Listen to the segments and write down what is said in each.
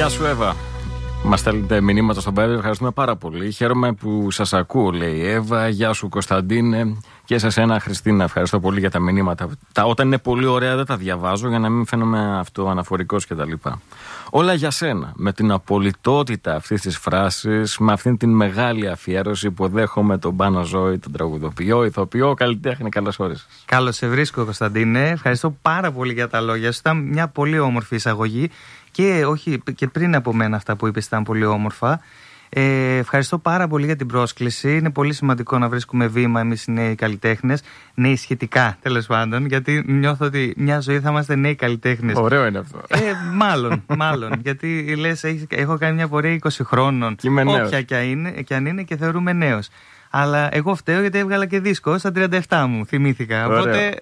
Γεια σου, Εύα. Μας στέλνετε μηνύματα στον Πέρα, ευχαριστούμε πάρα πολύ. Χαίρομαι που σας ακούω, λέει η Εύα. Γεια σου, Κωνσταντίνε. Και σε σένα, Χριστίνα, ευχαριστώ πολύ για τα μηνύματα. Όταν είναι πολύ ωραία δεν τα διαβάζω για να μην φαίνομαι αυτοαναφορικός κτλ. Όλα για σένα. Με την απολυτότητα αυτής της φράσης, με αυτήν την μεγάλη αφιέρωση που δέχομαι τον Πάνο Ζώη, τον τραγουδοποιό, ηθοποιό, καλλιτέχνη. Καλώς όρισες. Καλώς σε βρίσκω, Κωνσταντίνε. Ευχαριστώ πάρα πολύ για τα λόγια σου. Ήταν μια πολύ όμορφη εισαγωγή. Και όχι, και πριν από μένα αυτά που είπες ήταν πολύ όμορφα. Ευχαριστώ πάρα πολύ για την πρόσκληση. Είναι πολύ σημαντικό να βρίσκουμε βήμα εμείς οι νέοι καλλιτέχνες. Νέοι σχετικά, τέλος πάντων, γιατί νιώθω ότι μια ζωή θα είμαστε νέοι καλλιτέχνες. Ωραίο είναι αυτό. Μάλλον. Γιατί λες, έχω κάνει μια πορεία 20 χρόνων. Όποια και αν είναι και θεωρούμε νέος. Αλλά εγώ φταίω γιατί έβγαλα και δίσκο στα 37 μου, θυμήθηκα. Ωραίο. Οπότε.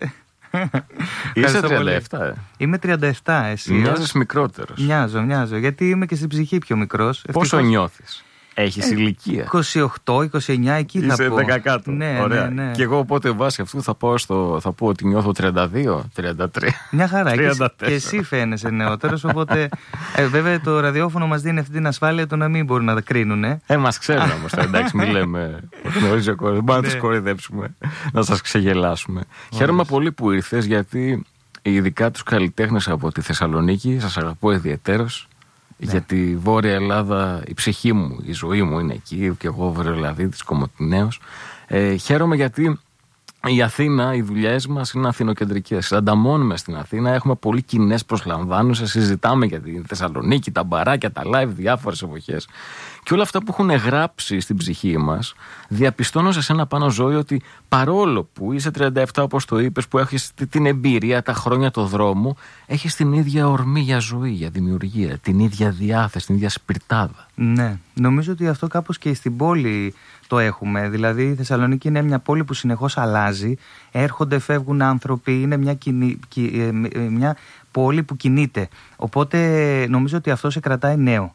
Είσαι 37, Είμαι 37, εσύ. Μοιάζεις μικρότερος. Μοιάζω, γιατί είμαι και στην ψυχή πιο μικρός. Πόσο νιώθεις? Έχεις ηλικία? 28, 29, εκεί θα πω. Είσαι 10 κάτω. Ναι. Και εγώ οπότε βάσει αυτού θα πω ότι νιώθω 32, 33. Μια χαρά. Και εσύ φαίνεσαι νεότερος, οπότε βέβαια το ραδιόφωνο μας δίνει αυτή την ασφάλεια το να μην μπορούν να τα κρίνουν. Μας ξέρουν όμως, εντάξει, μην λέμε. Γνωρίζει ο κόσμος. Μπορούμε να τους κοροϊδέψουμε, να σας ξεγελάσουμε. Χαίρομαι πολύ που ήρθες, γιατί ειδικά τους καλλιτέχνες από τη Θεσσαλονίκη σας αγαπώ ιδιαιτέρως. Ναι. Για τη Βόρεια Ελλάδα, η ψυχή μου, η ζωή μου είναι εκεί, και εγώ Βορειοελλαδίτης, Κομοτηναίος. Χαίρομαι γιατί η Αθήνα, οι δουλειές μας είναι αθηνοκεντρικές. Ανταμώνουμε στην Αθήνα, έχουμε πολύ κοινές προσλαμβάνουσες, συζητάμε για τη Θεσσαλονίκη, τα μπαράκια, τα live, διάφορες εποχές. Και όλα αυτά που έχουν γράψει στην ψυχή μας, διαπιστώνω σε σένα, Πάνο Ζώη, ότι παρόλο που είσαι 37, όπως το είπες, που έχεις την εμπειρία, τα χρόνια, το δρόμο, έχεις την ίδια ορμή για ζωή, για δημιουργία, την ίδια διάθεση, την ίδια σπιρτάδα. Ναι, νομίζω ότι αυτό κάπως και στην πόλη το έχουμε. Δηλαδή η Θεσσαλονίκη είναι μια πόλη που συνεχώς αλλάζει, έρχονται, φεύγουν άνθρωποι, είναι μια πόλη που κινείται. Οπότε νομίζω ότι αυτό σε κρατάει νέο.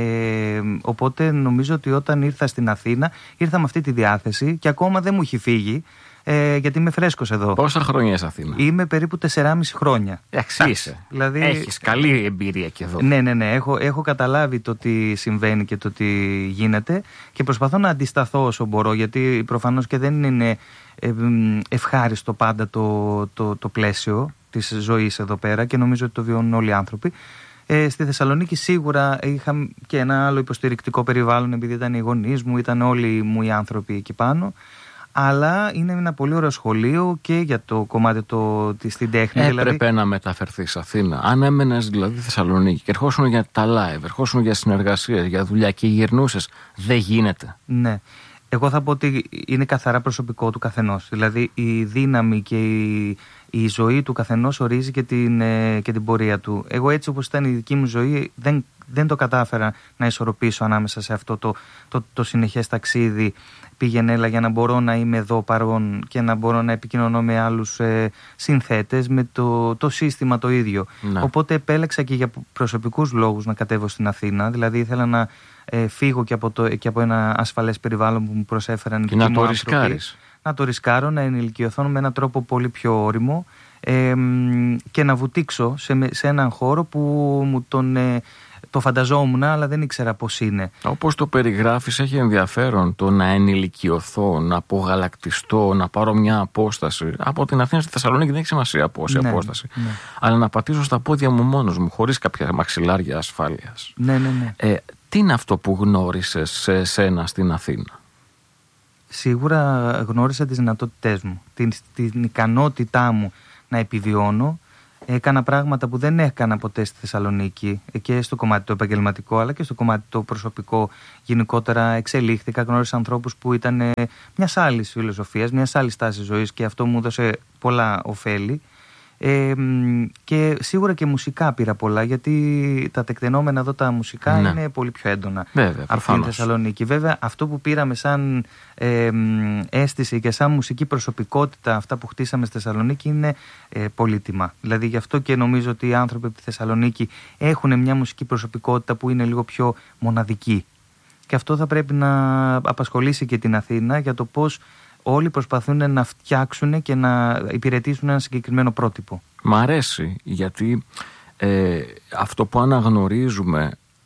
Οπότε νομίζω ότι όταν ήρθα στην Αθήνα ήρθα με αυτή τη διάθεση και ακόμα δεν μου έχει φύγει, γιατί είμαι φρέσκος εδώ. Πόσα χρόνια είσαι Αθήνα? Είμαι περίπου 4,5 χρόνια. Είσαι. Δηλαδή, έχεις καλή εμπειρία και εδώ. Ναι. Έχω καταλάβει το τι συμβαίνει και το τι γίνεται και προσπαθώ να αντισταθώ όσο μπορώ, γιατί προφανώς και δεν είναι ευχάριστο πάντα το πλαίσιο της ζωής εδώ πέρα και νομίζω ότι το βιώνουν όλοι οι άνθρωποι. Στη Θεσσαλονίκη σίγουρα είχα και ένα άλλο υποστηρικτικό περιβάλλον, επειδή ήταν οι γονείς μου, ήταν όλοι μου οι άνθρωποι εκεί πάνω. Αλλά είναι ένα πολύ ωραίο σχολείο και για το κομμάτι στην τέχνη. Έπρεπε δηλαδή να μεταφερθείς Αθήνα. Αν έμενες δηλαδή στη Θεσσαλονίκη και ερχόσουν για τα live, ερχόσουν για συνεργασίες, για δουλειά και γυρνούσες, δεν γίνεται. Ναι. Εγώ θα πω ότι είναι καθαρά προσωπικό του καθενός. Δηλαδή η δύναμη και η ζωή του καθενός ορίζει και την πορεία του. Εγώ έτσι όπως ήταν η δική μου ζωή δεν το κατάφερα να ισορροπήσω ανάμεσα σε αυτό το συνεχές ταξίδι πήγαινε έλα για να μπορώ να είμαι εδώ παρόν και να μπορώ να επικοινωνώ με άλλους συνθέτες με το σύστημα το ίδιο. Ναι. Οπότε επέλεξα και για προσωπικούς λόγους να κατέβω στην Αθήνα. Δηλαδή ήθελα να φύγω και από ένα ασφαλές περιβάλλον που μου προσέφεραν και να το ρισκάρεις. Να το ρισκάρω, να ενηλικιωθώ με έναν τρόπο πολύ πιο όριμο και να βουτήξω σε έναν χώρο που μου το φανταζόμουν, αλλά δεν ήξερα πώς είναι. Όπως το περιγράφεις, έχει ενδιαφέρον το να ενηλικιωθώ, να απογαλακτιστώ, να πάρω μια απόσταση. Από την Αθήνα στη Θεσσαλονίκη δεν έχει σημασία πόση απόσταση. Ναι. Αλλά να πατήσω στα πόδια μου μόνος μου, χωρίς κάποια μαξιλάρια ασφάλειας. Ναι. Τι είναι αυτό που γνώρισες σε σένα στην Αθήνα? Σίγουρα γνώρισα τις δυνατότητές μου, την ικανότητά μου να επιβιώνω. Έκανα πράγματα που δεν έκανα ποτέ στη Θεσσαλονίκη και στο κομμάτι το επαγγελματικό αλλά και στο κομμάτι το προσωπικό. Γενικότερα εξελίχθηκα, γνώρισα ανθρώπους που ήταν μιας άλλης φιλοσοφίας, μιας άλλης τάσης ζωής και αυτό μου έδωσε πολλά ωφέλη. Και σίγουρα και μουσικά πήρα πολλά, γιατί τα τεκτενόμενα εδώ τα μουσικά είναι πολύ πιο έντονα από την Θεσσαλονίκη. Βέβαια αυτό που πήραμε σαν αίσθηση και σαν μουσική προσωπικότητα, αυτά που χτίσαμε στη Θεσσαλονίκη, είναι πολύτιμα. Δηλαδή γι' αυτό και νομίζω ότι οι άνθρωποι από τη Θεσσαλονίκη έχουν μια μουσική προσωπικότητα που είναι λίγο πιο μοναδική. Και αυτό θα πρέπει να απασχολήσει και την Αθήνα, για το πώς όλοι προσπαθούν να φτιάξουν και να υπηρετήσουν ένα συγκεκριμένο πρότυπο. Μ' αρέσει, γιατί αυτό που αναγνωρίζουμε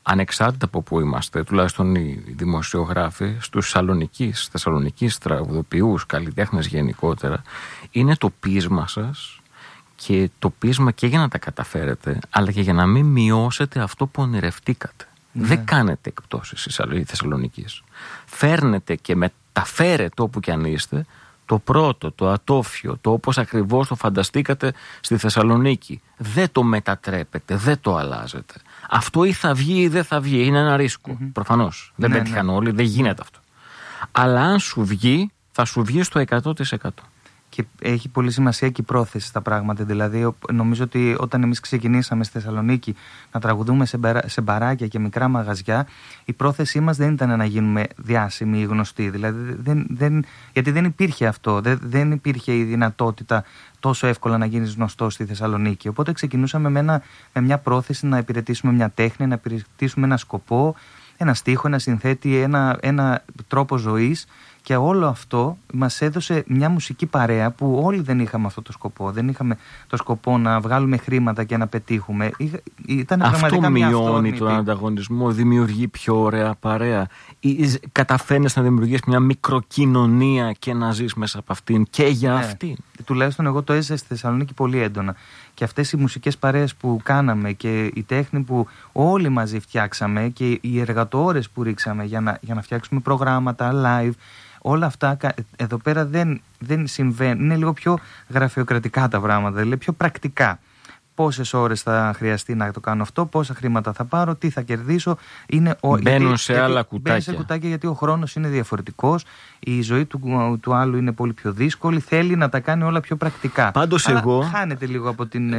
ανεξάρτητα από που είμαστε, τουλάχιστον οι δημοσιογράφοι, στους Θεσσαλονικής τραγουδοποιούς, καλλιτέχνες γενικότερα, είναι το πείσμα σας και το πείσμα και για να τα καταφέρετε, αλλά και για να μην μειώσετε αυτό που ονειρευτήκατε. Δεν κάνετε εκπτώσεις η Θεσσαλονικής. Φέρνετε και μεταφέρετε όπου κι αν είστε το πρώτο, το ατόφιο, το όπως ακριβώς το φανταστήκατε στη Θεσσαλονίκη. Δεν το μετατρέπετε, δεν το αλλάζετε. Αυτό ή θα βγει ή δεν θα βγει. Είναι ένα ρίσκο. Προφανώς. Δεν πέτυχαν όλοι, δεν γίνεται αυτό. Αλλά αν σου βγει, θα σου βγει στο 100%. Και έχει πολύ σημασία και η πρόθεση στα πράγματα. Δηλαδή, νομίζω ότι όταν εμείς ξεκινήσαμε στη Θεσσαλονίκη να τραγουδούμε σε μπαράκια και μικρά μαγαζιά, η πρόθεσή μας δεν ήταν να γίνουμε διάσημοι ή γνωστοί. Δηλαδή, γιατί δεν υπήρχε αυτό. Δεν υπήρχε η δυνατότητα τόσο εύκολα να γίνεις γνωστός στη Θεσσαλονίκη. Οπότε ξεκινούσαμε με μια πρόθεση να υπηρετήσουμε μια τέχνη, να υπηρετήσουμε ένα σκοπό, ένα στίχο, ένα συνθέτη, ένα τρόπο ζωής. Και όλο αυτό μας έδωσε μια μουσική παρέα που όλοι δεν είχαμε αυτό το σκοπό. Δεν είχαμε το σκοπό να βγάλουμε χρήματα και να πετύχουμε. Ήταν αυτό μειώνει τον ανταγωνισμό, δημιουργεί πιο ωραία παρέα. Καταφέρνεις να δημιουργείς μια μικροκοινωνία και να ζεις μέσα από αυτήν και για αυτήν. Τουλάχιστον εγώ το έζησα στη Θεσσαλονίκη πολύ έντονα. Και αυτές οι μουσικές παρέες που κάναμε και η τέχνη που όλοι μαζί φτιάξαμε και οι εργατόρες που ρίξαμε για να φτιάξουμε προγράμματα live, όλα αυτά εδώ πέρα δεν συμβαίνουν. Είναι λίγο πιο γραφειοκρατικά τα πράγματα, δηλαδή πιο πρακτικά. Πόσες ώρες θα χρειαστεί να το κάνω αυτό, πόσα χρήματα θα πάρω, τι θα κερδίσω. Μπαίνουν σε άλλα κουτάκια. Μπαίνουν σε κουτάκια γιατί ο χρόνος είναι διαφορετικός, η ζωή του άλλου είναι πολύ πιο δύσκολη, θέλει να τα κάνει όλα πιο πρακτικά. Πάντως εγώ χάνεται λίγο από την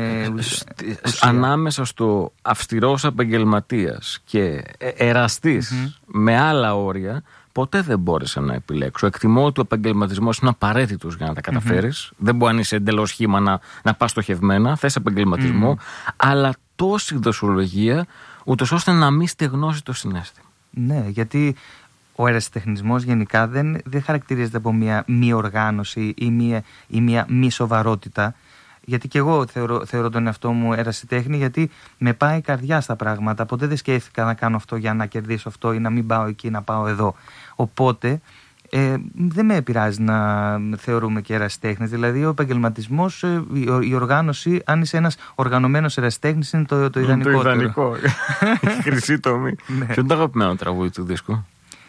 ανάμεσα στο αυστηρός επαγγελματίας και εραστής με άλλα όρια, ποτέ δεν μπόρεσα να επιλέξω. Εκτιμώ ότι ο επαγγελματισμός είναι απαραίτητος για να τα καταφέρεις. Δεν μπορεί να είσαι εντελώς σχήμα να πας στοχευμένα. Θες επαγγελματισμό, αλλά τόση δοσολογία, ούτως ώστε να μην στεγνώσει το συναίσθημα. Ναι, γιατί ο ερασιτεχνισμός γενικά δεν χαρακτηρίζεται από μια μη οργάνωση ή μια μη σοβαρότητα. Γιατί και εγώ θεωρώ τον εαυτό μου ερασιτέχνη, γιατί με πάει η καρδιά στα πράγματα. Ποτέ δεν σκέφτηκα να κάνω αυτό για να κερδίσω αυτό ή να μην πάω εκεί, να πάω εδώ. Οπότε δεν με επηρεάζει να θεωρούμε και ερασιτέχνες. Δηλαδή ο επαγγελματισμός, η οργάνωση, αν είσαι ένας οργανωμένος ερασιτέχνης, είναι το ιδανικότερο. Το ιδανικό. Η χρυσή τομή. Ποιο είναι το αγαπημένο τραγούδι του δίσκου?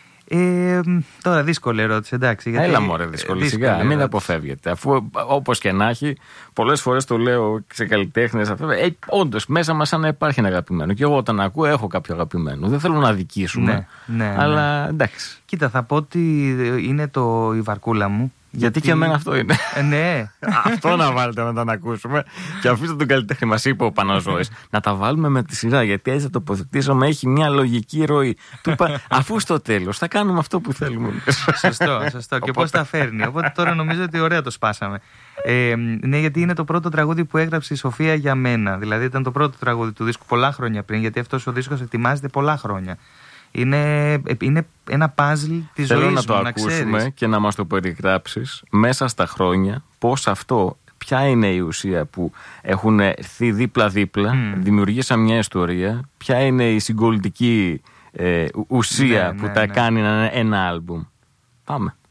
Τώρα δύσκολη ερώτηση, εντάξει. Γιατί έλα μωρέ δύσκολη, σιγά, μην αποφεύγετε. Αφού όπως και να έχει, πολλές φορές το λέω σε καλλιτέχνες, όντως μέσα μας σαν να υπάρχει ένα αγαπημένο. Και εγώ όταν ακούω έχω κάποιο αγαπημένο. Δεν θέλω να αδικήσουμε, αλλά εντάξει. Κοίτα, θα πω ότι είναι η βαρκούλα μου. Γιατί και εμένα αυτό είναι. Ναι. Αυτό να βάλετε να τον ακούσουμε. Και αφήστε τον καλλιτέχνη, μας είπε ο Παναζώης, να τα βάλουμε με τη σειρά. Γιατί έτσι θα τοποθετήσουμε, έχει μια λογική ροή. Του είπα, αφού στο τέλος θα κάνουμε αυτό που θέλουμε. Σωστό. Και πώς τα φέρνει. Οπότε τώρα νομίζω ότι ωραία το σπάσαμε. Ναι, γιατί είναι το πρώτο τραγούδι που έγραψε η Σοφία για μένα. Δηλαδή ήταν το πρώτο τραγούδι του δίσκου πολλά χρόνια πριν. Γιατί αυτός ο δίσκος ετοιμάζεται πολλά χρόνια. Είναι ένα παζλ της ζωής μου. Θέλω να το ακούσουμε και να μας το περιγράψεις μέσα στα χρόνια πώς αυτό, ποια είναι η ουσία που έχουν έρθει δίπλα-δίπλα, δημιουργήσαν μια ιστορία, ποια είναι η συγκολητική ουσία που τα κάνει ένα άλμπουμ. Πάμε.